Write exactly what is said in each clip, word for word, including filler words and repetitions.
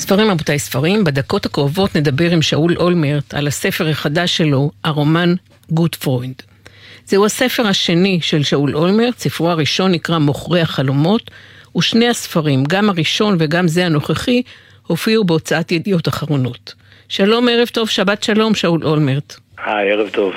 ספרים רבותיי ספרים, בדקות הקרובות נדבר עם שאול אולמרט על הספר החדש שלו, הרומן גוטפרוינד. זהו הספר השני של שאול אולמרט, ספרו הראשון נקרא מוכרי החלומות, ושני הספרים, גם הראשון וגם זה הנוכחי, הופיעו בהוצאת ידיעות אחרונות. שלום, ערב טוב, שבת שלום, שאול אולמרט. היי, ערב טוב.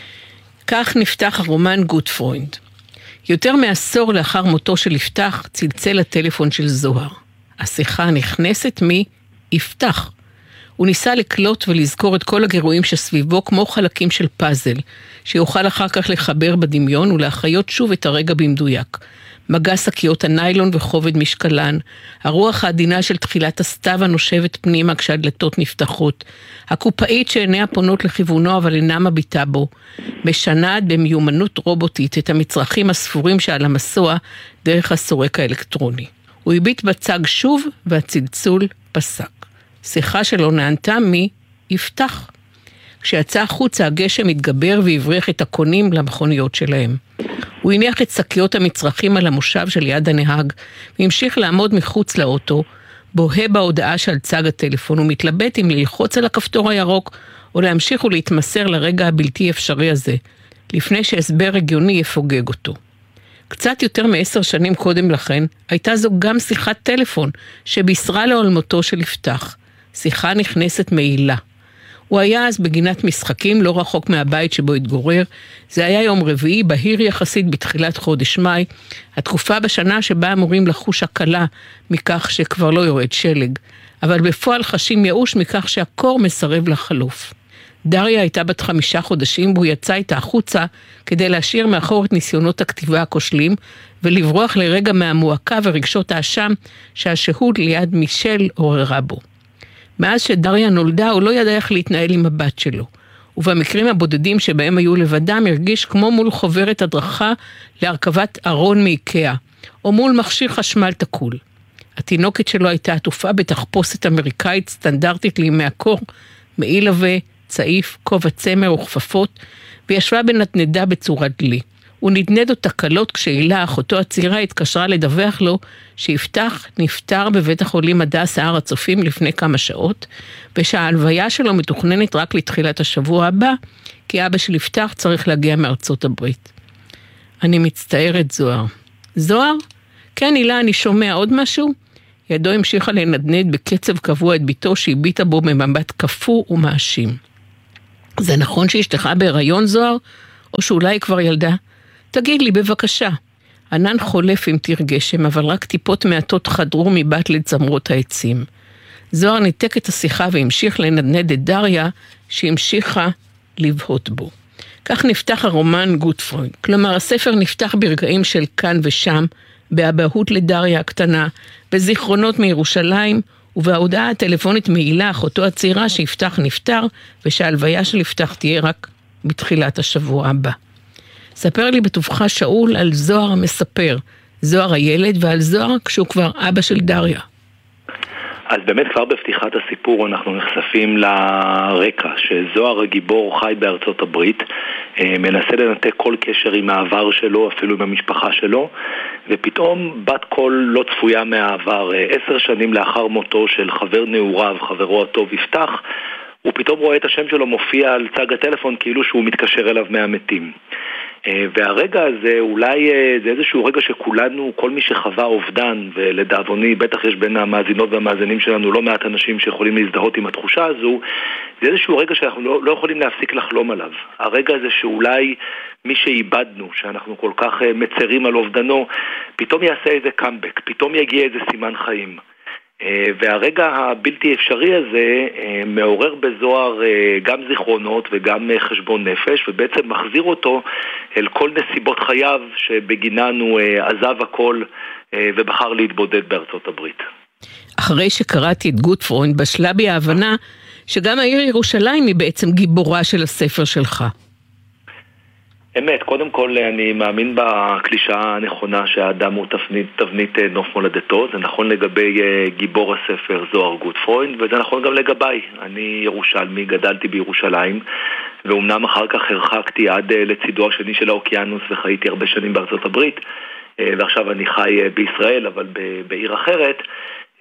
כך נפתח הרומן גוטפרוינד. יותר מעשור לאחר מותו של יפתח, צלצל הטלפון של זוהר. השיחה נכנסת מי יפתח. הוא ניסה לקלוט ולזכור את כל הגירויים שסביבו כמו חלקים של פאזל, שיוכל אחר כך לחבר בדמיון ולהחיות שוב את הרגע במדויק. מגע שקיות הניילון וכובד משקלן, הרוח העדינה של תחילת הסתיו הנושבת פנימה כשהדלתות נפתחות, הקופאית שעיניה פונות לכיוונו אבל אינה מביטה בו, משנעת במיומנות רובוטית את המצרכים הספורים שעל המסוע דרך הסורק האלקטרוני. הוא הביט בצג שוב והצלצול פסק. שיחה שלו נענתה מי יפתח. כשיצא החוצה הגשם התגבר והבריח את הקונים למכוניות שלהם. הוא הניח את שקיות המצרכים על המושב של יד הנהג, והמשיך לעמוד מחוץ לאוטו, בוהה בהודעה שעל צג הטלפון, ומתלבט אם ללחוץ על הכפתור הירוק, או להמשיך ולהתמסר לרגע הבלתי אפשרי הזה, לפני שהסבר הגיוני יפוגג אותו. קצת יותר מעשר שנים קודם לכן, הייתה זו גם שיחת טלפון, שבישרה לעולמותו של יפתח. שיחה נכנסת מעילה. הוא היה אז בגינת משחקים לא רחוק מהבית שבו התגורר. זה היה יום רביעי בהיר יחסית בתחילת חודש מאי, התקופה בשנה שבה אמורים לחוש הקלה מכך שכבר לא יורד שלג, אבל בפועל חשים ייאוש מכך שהקור מסרב לחלוף. דריה הייתה בת חמישה חודשים והוא יצא איתה החוצה כדי להשאיר מאחור את ניסיונות הכתיבה הכושלים ולברוח לרגע מהמועקה ורגשות האשם שהשהות ליד מישל עוררה בו. מאז שדריה נולדה הוא לא ידע איך להתנהל עם הבת שלו, ובמקרים הבודדים שבהם היו לבדם הרגיש כמו מול חוברת הדרכה להרכבת ארון מאיקאה, או מול מכשיר חשמל תקול. התינוקת שלו הייתה עטופה בתחפושת אמריקאית סטנדרטית לימי הקור, מעיל עבה, צעיף, כובע צמר וכפפות, וישבה בנתנדה בצורת דלי. הוא נדנד אותה קלות כשהילה, אחותו הצעירה, התקשרה לדווח לו שיפתח נפטר בבית החולים הדסה הר הצופים לפני כמה שעות, ושההלוויה שלו מתוכננת רק לתחילת השבוע הבא, כי אבא של יפתח צריך להגיע מארצות הברית. אני מצטערת, זוהר. זוהר? כן, הילה, אני שומע עוד משהו? ידו המשיכה לנדנד בקצב קבוע את ביתו שהביטה בו במבט כפור ומאשים. זה נכון שאשתך בהיריון, זוהר? או שאולי כבר ילדה? תגיד לי בבקשה. ענן חולף עם תיר גשם, אבל רק טיפות מעטות חדרו מבת לצמרות העצים. זוהר ניתק את השיחה והמשיך לנדנד את דריה, שהמשיכה לבהות בו. כך נפתח הרומן גוטפרוינד. כלומר, הספר נפתח ברגעים של כאן ושם, בהבהות לדריה הקטנה, בזיכרונות מירושלים, ובהודעה הטלפונית מעילה אחותו הצעירה שיפתח נפטר, ושההלוויה של יפתח תהיה רק בתחילת השבוע הבא. ספר לי בטובך שאול על זוהר המספר, זוהר הילד, ועל זוהר כשהוא כבר אבא של דריה. אז באמת כבר בפתיחת הסיפור אנחנו נחשפים לרקע, שזוהר הגיבור חי בארצות הברית, מנסה לנתק כל קשר עם העבר שלו, אפילו עם המשפחה שלו, ופתאום בת קול לא צפויה מהעבר, עשר שנים לאחר מותו של חבר נעוריו, חברו הטוב יפתח, הוא פתאום רואה את השם שלו מופיע על צג הטלפון כאילו שהוא מתקשר אליו מהמתים. והרגע הזה אולי זה איזשהו רגע שכולנו, כל מי שחווה אובדן, ולדאבוני בטח יש בין המאזינות והמאזינים שלנו לא מעט אנשים שיכולים להזדהות עם התחושה הזו, זה איזשהו רגע שאנחנו לא, לא יכולים להפסיק לחלום עליו. הרגע הזה שאולי מי שאיבדנו, שאנחנו כל כך מצרים על אובדנו, פתאום יעשה איזה קאמבק, פתאום יגיע איזה סימן חיים. והרגע הבלתי אפשרי הזה מעורר בזוהר גם זיכרונות וגם חשבון נפש, ובעצם מחזיר אותו אל כל נסיבות חייו שבגינן הוא עזב הכל ובחר להתבודד בארצות הברית. אחרי שקראתי את גוטפרוינד בשלה בי ההבנה שגם העיר ירושלים היא בעצם גיבורה של הספר שלך. אמת, קודם כל אני מאמין בקלישאה הנכונה שהאדם הוא תבנית, תבנית נוף מולדתו. זה נכון לגבי גיבור הספר זוהר גוטפרוינד, וזה נכון גם לגביי. אני ירושלמי, גדלתי בירושלים, ואומנם אחר כך הרחקתי עד לצידו השני של האוקיינוס וחייתי הרבה שנים בארצות הברית, ועכשיו אני חי בישראל אבל בעיר אחרת.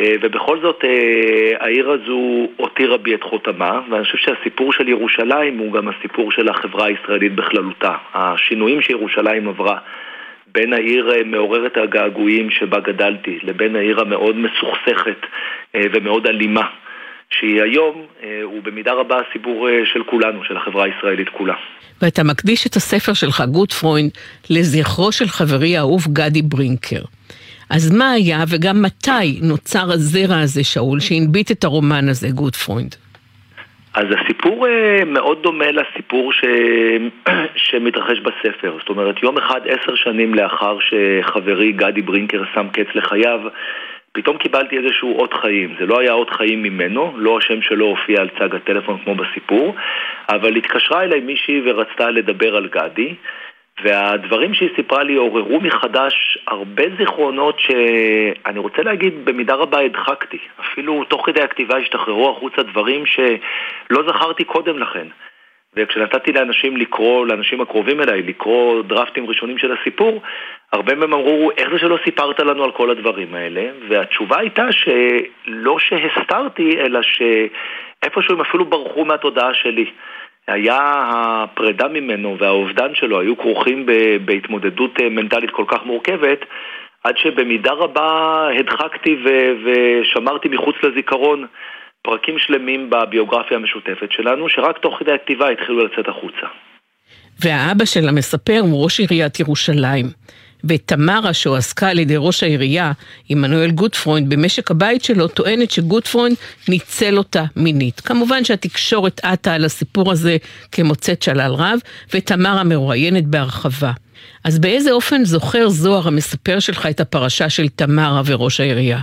ובכל זאת העיר הזו הותירה בי את חותמה, ואני חושב שהסיפור של ירושלים הוא גם הסיפור של החברה הישראלית בכללותה. השינויים שירושלים עברה בין העיר מעוררת הגעגועים שבה גדלתי לבין העיר המאוד מסוכסכת ומאוד אלימה שהיא היום, הוא במידה רבה הסיפור של כולנו, של החברה הישראלית כולה. ואתה מקדיש את הספר שלך, גוטפרוינד, לזכרו של חברי האהוב גדי ברינקר. אז מה היה וגם מתי נוצר הזרע הזה, שאול, שהנביט את הרומן הזה, גוטפרוינד? אז הסיפור מאוד דומה לסיפור ש... שמתרחש בספר. זאת אומרת, יום אחד, עשר שנים לאחר שחברי גדי ברינקר שם קץ לחייו, פתאום קיבלתי איזשהו אות חיים. זה לא היה אות חיים ממנו, לא השם שלו הופיע על צג הטלפון כמו בסיפור, אבל התקשרה אליי מישהי ורצתה לדבר על גדי, והדברים שהיא סיפרה לי עוררו מחדש הרבה זיכרונות שאני רוצה להגיד במידה רבה הדחקתי. אפילו תוך כדי הכתיבה השתחררו החוצה דברים שלא זכרתי קודם לכן. וכשנתתי לאנשים לקרוא, לאנשים הקרובים אליי, לקרוא דרפטים ראשונים של הסיפור, הרבה מהם אמרו, איך זה שלא סיפרת לנו על כל הדברים האלה? והתשובה הייתה שלא שהסתרתי, אלא שאיפשהו הם אפילו ברחו מהתודעה שלי. היה הפרידה ממנו והאובדן שלו היו כרוכים בהתמודדות מנטלית כל כך מורכבת, עד שבמידה רבה הדחקתי ו- ושמרתי מחוץ לזיכרון פרקים שלמים בביוגרפיה המשותפת שלנו, שרק תוך כדי הכתיבה התחילו לצאת החוצה. והאבא של המספר הוא ראש עיריית ירושלים. ותמרה, שהועסקה על ידי ראש העירייה, עמנואל גוטפרוינד, במשק הבית שלו, טוענת שגוטפרוינד ניצל אותה מינית. כמובן שהתקשורת עטה על הסיפור הזה כמוצאת שלל רב, ותמרה מרואיינת בהרחבה. אז באיזה אופן זוכר זוהר המספר שלך את הפרשה של תמרה וראש העירייה?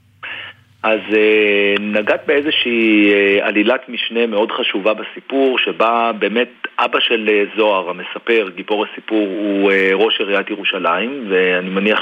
אז נגעת באיזושהי עלילת משנה מאוד חשובה בסיפור, שבה באמת אבא של זוהר, המספר, גיבור הסיפור, הוא ראש עיריית ירושלים, ואני מניח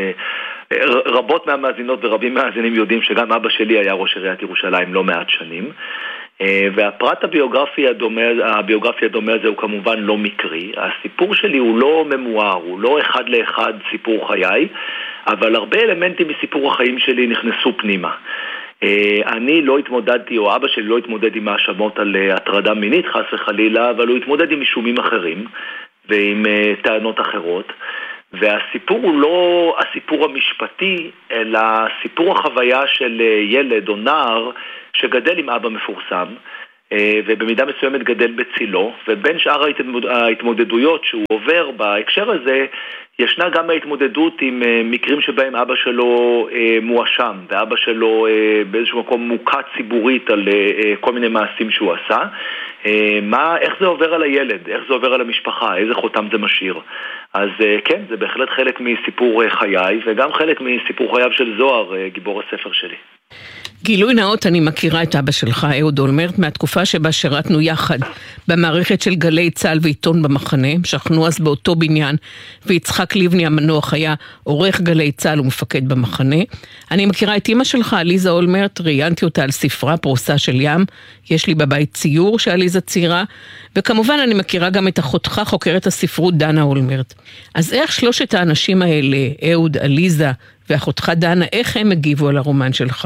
שרבות מהמאזינות ורבים מהמאזינים יודעים שגם אבא שלי היה ראש עיריית ירושלים לא מעט שנים. והפרט הביוגרפי הדומה, הביוגרפי הדומה הזה הוא כמובן לא מקרי. הסיפור שלי הוא לא ממואר, הוא לא אחד לאחד סיפור חיי, אבל הרבה אלמנטים מסיפור החיים שלי נכנסו פנימה. אני לא התמודדתי, או אבא שלי לא התמודד עם האשמות על הטרדה מינית, חס וחלילה, אבל הוא התמודד עם מישומים אחרים ועם טענות אחרות. והסיפור הוא לא הסיפור המשפטי, אלא סיפור החוויה של ילד או נער שגדל עם אבא מפורסם, ובמידה מסוימת גדל בצילו, ובין שאר ההתמודדויות שהוא עובר בהקשר הזה, ישנה גם ההתמודדות עם מקרים שבהם אבא שלו מואשם, ואבא שלו באיזשהו מקום מוקע ציבורית על כל מיני מעשים שהוא עשה. מה, איך זה עובר על הילד, איך זה עובר על המשפחה, איזה חותם זה משאיר. אז כן, זה בהחלט חלק מסיפור חיי, וגם חלק מסיפור חייו של זוהר, גיבור הספר שלי. גילוי נאות, אני מכירה את אבא שלך, אהוד אולמרט, מהתקופה שבה שירתנו יחד במערכת של גלי צה"ל ועיתון במחנה, שכנו אז באותו בניין, ויצחק לבני המנוח היה עורך גלי צה"ל ומפקד במחנה. אני מכירה את אמא שלך, עליזה אולמרט, ראיינתי אותה על ספרה פרוסה של ים, יש לי בבית ציור שעליזה ציירה, וכמובן אני מכירה גם את אחותך, חוקרת הספרות דנה אולמרט. אז איך שלושת האנשים האלה, אהוד, עליזה ואחותך דנה, איך הם הגיבו על הרומן שלך?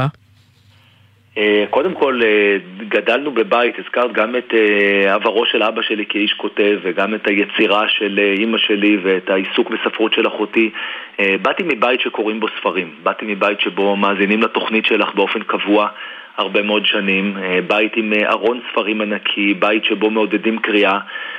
קודם כל, גדלנו בבית, הזכרת גם את עברו של אבא שלי כאיש כותב, וגם את היצירה של אמא שלי ואת העיסוק בספרות של אחותי. באתי מבית שקוראים בו ספרים, באתי מבית שבו מאזינים לתוכנית שלך באופן קבוע הרבה מאוד שנים, בית עם ארון ספרים ענקי, בית שבו מעודדים קריאה,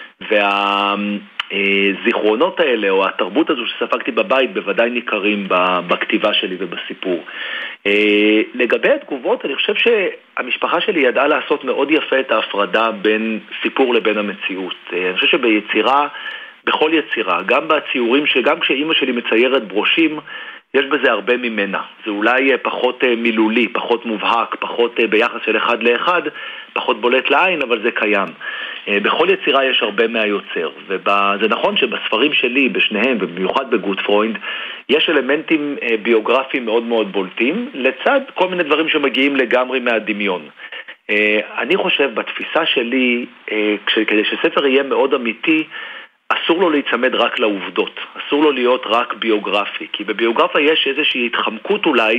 והזיכרונות האלה או התרבות הזו שספגתי בבית בוודאי ניכרים בכתיבה שלי ובסיפור. לגבי התגובות, אני חושב שהמשפחה שלי ידעה לעשות מאוד יפה את ההפרדה בין סיפור לבין המציאות. אני חושב שביצירה, בכל יצירה, גם בציורים שגם כשאימא שלי מציירת ברושים, יש בזה הרבה ממנה. זה אולי פחות מילולי, פחות מובהק, פחות ביחס של אחד לאחד, פחות בולט לעין, אבל זה קיים. בכל יצירה יש הרבה מהיוצר, וזה נכון שבספרים שלי, בשניהם, ובמיוחד בגוטפרוינד, יש אלמנטים ביוגרפיים מאוד מאוד בולטים, לצד כל מיני דברים שמגיעים לגמרי מהדמיון. אני חושב, בתפיסה שלי, כדי שספר יהיה מאוד אמיתי, אסור לו להיצמד רק לעובדות, אסור לו להיות רק ביוגרפי, כי בביוגרפיה יש איזושהי התחמקות אולי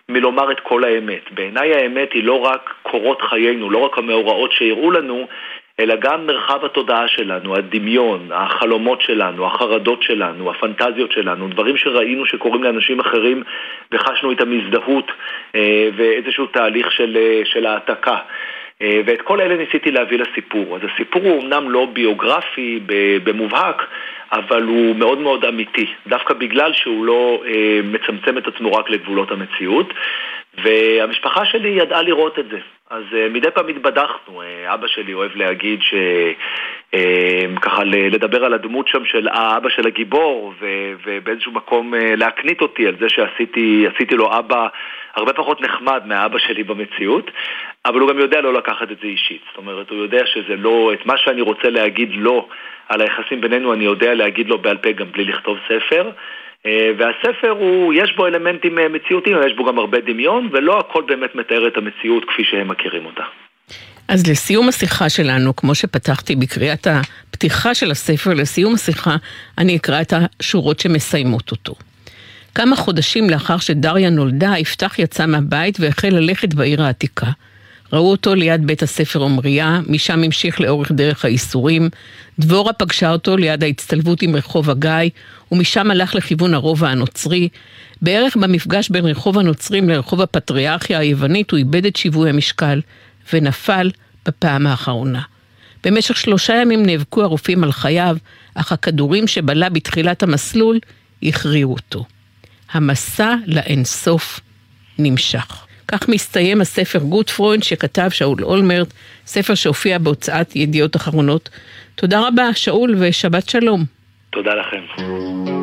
מלומר את כל האמת. בעיניי האמת היא לא רק קורות חיינו, לא רק המאורעות שיראו לנו, אלא גם מרחב התודעה שלנו, הדמיון, החלומות שלנו, החרדות שלנו, הפנטזיות שלנו, דברים שראינו שקורים לאנשים אחרים וחשנו את המזדהות ואיזשהו תהליך של, של העתקה. ואת כל אלה ניסיתי להביא לסיפור. אז הסיפור הוא אמנם לא ביוגרפי במובהק, אבל הוא מאוד מאוד אמיתי, דווקא בגלל שהוא לא מצמצם את עצמו רק לגבולות המציאות. והמשפחה שלי ידעה לראות את זה. אז מדי פעם התבדחנו, אבא שלי אוהב להגיד ש... ככה לדבר על הדמות שם של האבא של הגיבור, ובאיזשהו מקום להקנית אותי על זה שעשיתי עשיתי לו אבא הרבה פחות נחמד מהאבא שלי במציאות, אבל הוא גם יודע לא לקחת את זה אישית. זאת אומרת, הוא יודע שזה לא, את מה שאני רוצה להגיד לו על היחסים בינינו, אני יודע להגיד לו בעל פה גם בלי לכתוב ספר. והספר הוא, יש בו אלמנטים מציאותיים, אבל יש בו גם הרבה דמיון, ולא הכל באמת מתאר את המציאות כפי שהם מכירים אותה. אז לסיום השיחה שלנו, כמו שפתחתי בקריאת הפתיחה של הספר, לסיום השיחה אני אקרא את השורות שמסיימות אותו. כמה חודשים לאחר שדריה נולדה, יפתח יצא מהבית והחל ללכת בעיר העתיקה. ראו אותו ליד בית הספר עומריה, משם המשיך לאורך דרך האיסורים. דבורה פגשה אותו ליד ההצטלבות עם רחוב הגיא, ומשם הלך לכיוון הרובע הנוצרי. בערך במפגש בין רחוב הנוצרים לרחוב הפטריארכיה היוונית, הוא איבד את שיווי המשקל, ונפל בפעם האחרונה. במשך שלושה ימים נאבקו הרופאים על חייו, אך הכדורים שבלה בתחילת המסלול הכריעו אותו. המסע לאינסוף נמשך. כך מסתיים הספר גוטפרוינד שכתב שאול אולמרט, ספר שהופיע בהוצאת ידיעות אחרונות. תודה רבה שאול ושבת שלום. תודה לכם.